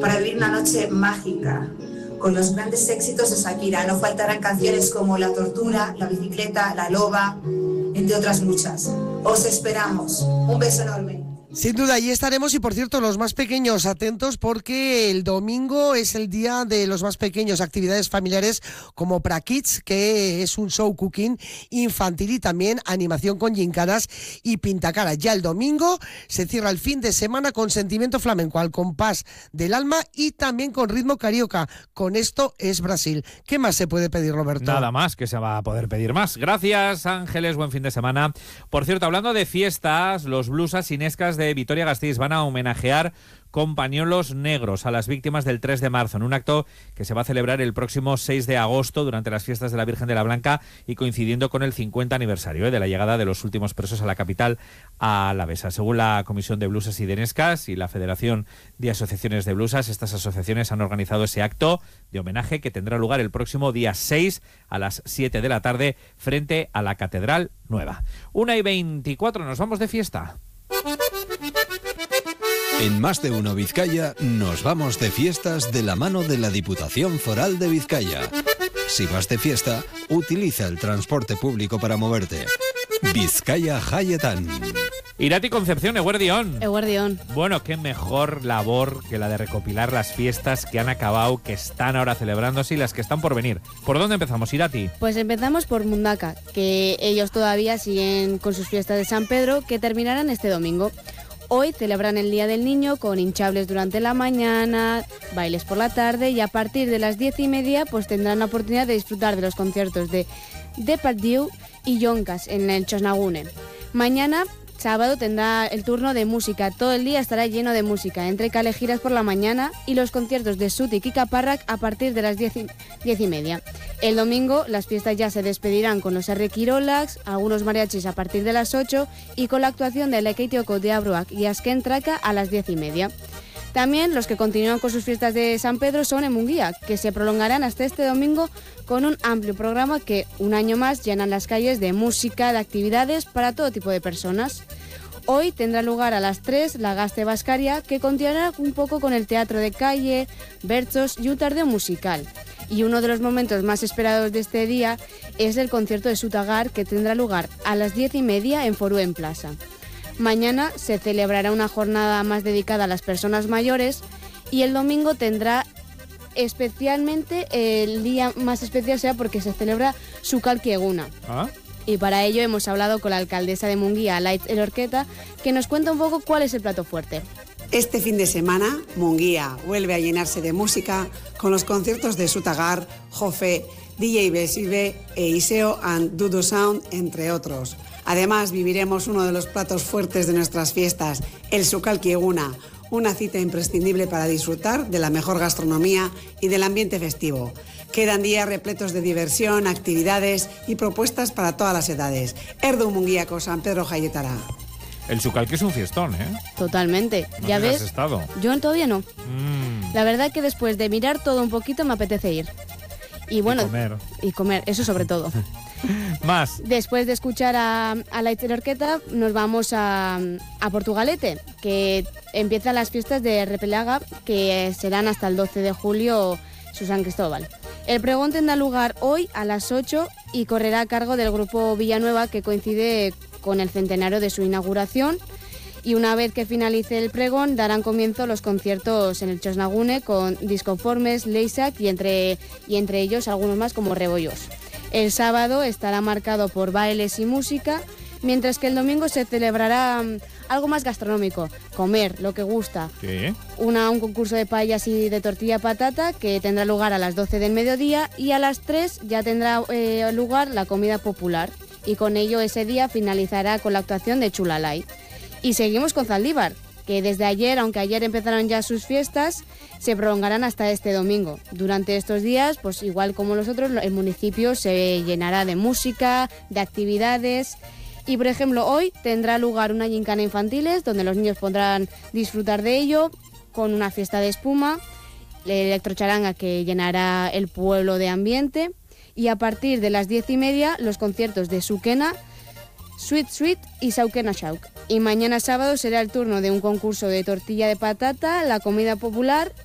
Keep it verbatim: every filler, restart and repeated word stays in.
para vivir una noche mágica, con los grandes éxitos de Shakira. No faltarán canciones como La Tortura, La Bicicleta, La Loba, entre otras muchas. Os esperamos. Un beso enorme. Sin duda, allí estaremos y, por cierto, los más pequeños, atentos porque el domingo es el día de los más pequeños, actividades familiares como Pra Kids, que es un show cooking infantil y también animación con gincanas y pintacaras. Ya el domingo se cierra el fin de semana con sentimiento flamenco al compás del alma y también con ritmo carioca. Con esto es Brasil. ¿Qué más se puede pedir, Roberto? Nada más, que se va a poder pedir más. Gracias, Ángeles, buen fin de semana. Por cierto, hablando de fiestas, los blusas inescas de Vitoria-Gasteiz van a homenajear con pañuelos negros a las víctimas del tres de marzo en un acto que se va a celebrar el próximo seis de agosto durante las fiestas de la Virgen de la Blanca y coincidiendo con el cincuenta aniversario ¿eh? de la llegada de los últimos presos a la capital alavesa. Según la Comisión de Blusas y de Enescas y la Federación de Asociaciones de Blusas, estas asociaciones han organizado ese acto de homenaje que tendrá lugar el próximo día seis a las siete de la tarde frente a la Catedral Nueva. una y veinticuatro, nos vamos de fiesta. En Más de Uno Vizcaya nos vamos de fiestas de la mano de la Diputación Foral de Vizcaya. Si vas de fiesta, utiliza el transporte público para moverte. Vizcaya Jaietan. Irati Concepción, Eguerdión. Eguerdión. Bueno, qué mejor labor que la de recopilar las fiestas que han acabado, que están ahora celebrándose y las que están por venir. ¿Por dónde empezamos, Irati? Pues empezamos por Mundaka, que ellos todavía siguen con sus fiestas de San Pedro, que terminarán este domingo. Hoy celebran el Día del Niño con hinchables durante la mañana, bailes por la tarde y a partir de las diez y media pues tendrán la oportunidad de disfrutar de los conciertos de Depardieu y Yoncas en el Chosnagune. Mañana, sábado, tendrá el turno de música. Todo el día estará lleno de música, entre calejiras por la mañana y los conciertos de Sutik y Caparrak a partir de las diez y, diez y media. El domingo las fiestas ya se despedirán con los R. Kirolax, algunos mariachis a partir de las ocho y con la actuación de Lekeitioko de Abruak y Asken Traka a las diez y media. También los que continúan con sus fiestas de San Pedro son en Munguía, que se prolongarán hasta este domingo con un amplio programa que un año más llenan las calles de música, de actividades para todo tipo de personas. Hoy tendrá lugar a las tres la Gaste Bascaria, que continuará un poco con el teatro de calle, bertzos y un tardeo musical. Y uno de los momentos más esperados de este día es el concierto de Sutagar, que tendrá lugar a las diez y media en Foruen Plaza. Mañana se celebrará una jornada más dedicada a las personas mayores y el domingo tendrá especialmente el día más especial, sea porque se celebra Sukalki Eguna. ¿Ah? Y para ello hemos hablado con la alcaldesa de Munguía, Laitz Elorqueta, que nos cuenta un poco cuál es el plato fuerte. Este fin de semana, Munguía vuelve a llenarse de música con los conciertos de Sutagar, Jofe, D J Besibe e Iseo and Dudu Sound, entre otros. Además, viviremos uno de los platos fuertes de nuestras fiestas, el Sukalki Eguna, una cita imprescindible para disfrutar de la mejor gastronomía y del ambiente festivo. Quedan días repletos de diversión, actividades y propuestas para todas las edades. Erdu Munguíako, San Pedro Jaietara. El Sukalki es un fiestón, ¿eh? Totalmente. ¿No ¿Ya ves? has estado? Yo todavía no. Mm. La verdad que después de mirar todo un poquito me apetece ir. Y bueno, y comer. Y comer, eso sobre todo. Más. Después de escuchar a, a la Orqueta, nos vamos a, a Portugalete, que empiezan las fiestas de Repelaga, que serán hasta el doce de julio, su San Cristóbal. El pregón tendrá lugar hoy a las ocho y correrá a cargo del grupo Villanueva, que coincide con el centenario de su inauguración. Y una vez que finalice el pregón, darán comienzo los conciertos en el Chosnagune con Disconformes, Leisak y entre, y entre ellos algunos más como Rebollos. El sábado estará marcado por bailes y música, mientras que el domingo se celebrará um, algo más gastronómico, comer lo que gusta. ¿Qué? Una, un concurso de paellas y de tortilla patata que tendrá lugar a las doce del mediodía y a las tres ya tendrá eh, lugar la comida popular. Y con ello ese día finalizará con la actuación de Chulalay. Y seguimos con Zaldívar, que desde ayer, aunque ayer empezaron ya sus fiestas, se prolongarán hasta este domingo. Durante estos días, pues igual como los otros, el municipio se llenará de música, de actividades. Y por ejemplo, hoy tendrá lugar una gincana infantiles, donde los niños podrán disfrutar de ello, con una fiesta de espuma, la electrocharanga que llenará el pueblo de ambiente. Y a partir de las diez y media, los conciertos de Sukena, Sweet Sweet y Saukena Shauk. Y mañana sábado será el turno de un concurso de tortilla de patata, la comida popular